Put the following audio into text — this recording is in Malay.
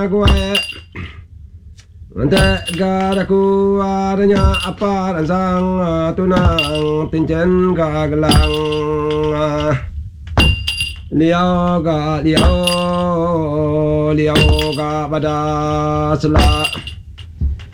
gue Tegadaku adanya apa ransang tunang tincen gagelang liao ga pada selak